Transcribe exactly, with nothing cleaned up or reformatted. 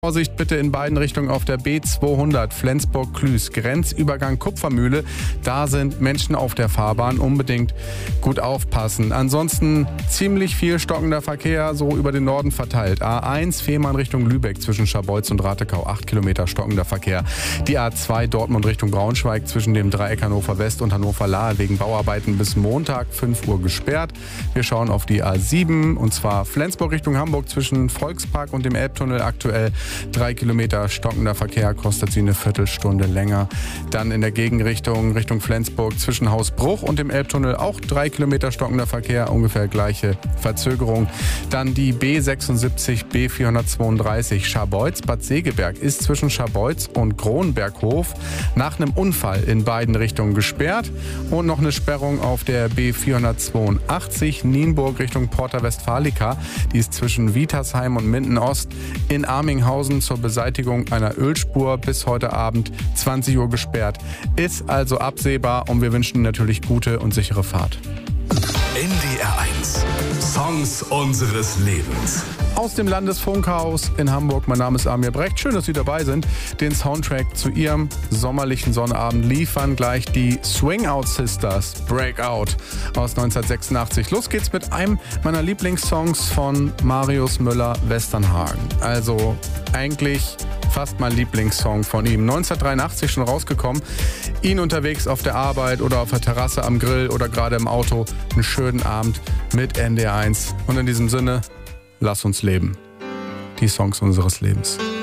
Vorsicht bitte in beiden Richtungen auf der B zweihundert Flensburg-Klüß, Grenzübergang Kupfermühle. Da sind Menschen auf der Fahrbahn, unbedingt gut aufpassen. Ansonsten ziemlich viel stockender Verkehr, so über den Norden verteilt. A eins Fehmarn Richtung Lübeck zwischen Scharbeutz und Ratekau, acht Kilometer stockender Verkehr. Die A zwei Dortmund Richtung Braunschweig zwischen dem Dreieck Hannover West und Hannover Lahe wegen Bauarbeiten bis Montag fünf Uhr gesperrt. Wir schauen auf die A sieben und zwar Flensburg Richtung Hamburg zwischen Volkspark und dem Elbtunnel aktuell Drei Kilometer stockender Verkehr, kostet sie eine Viertelstunde länger. Dann in der Gegenrichtung, Richtung Flensburg zwischen Hausbruch und dem Elbtunnel auch drei Kilometer stockender Verkehr, ungefähr gleiche Verzögerung. Dann die B sechsundsiebzig B vierhundertzweiunddreißig Scharbeutz Bad Segeberg ist zwischen Scharbeutz und Kronberghof nach einem Unfall in beiden Richtungen gesperrt. Und noch eine Sperrung auf der B vierhundertzweiundachtzig Nienburg Richtung Porta Westfalica. Die ist zwischen Wietersheim und Minden Ost in Arminghausen zur Beseitigung einer Ölspur bis heute Abend zwanzig Uhr gesperrt. Ist also absehbar und wir wünschen natürlich gute und sichere Fahrt. N D R eins. Songs unseres Lebens. Aus dem Landesfunkhaus in Hamburg, mein Name ist Amir Brecht. Schön, dass Sie dabei sind. Den Soundtrack zu Ihrem sommerlichen Sonnabend liefern gleich die Swing Out Sisters, Breakout aus neunzehnhundertsechsundachtzig. Los geht's mit einem meiner Lieblingssongs von Marius Müller-Westernhagen. Also eigentlich fast mein Lieblingssong von ihm. neunzehnhundertdreiundachtzig schon rausgekommen. Ihn unterwegs auf der Arbeit oder auf der Terrasse am Grill oder gerade im Auto. Einen schönen Abend mit N D R eins. Und in diesem Sinne, lass uns leben. Die Songs unseres Lebens.